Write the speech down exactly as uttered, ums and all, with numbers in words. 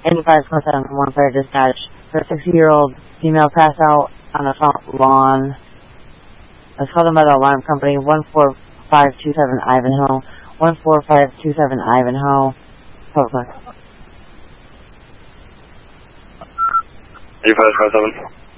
eighty-five twenty-seven from one fire dispatch. For a sixty-year-old female passed out on the front lawn. I was called in by the alarm company, one four five two seven Ivanhoe. one four five two seven Ivanhoe. Public. eighty-five twenty-seven.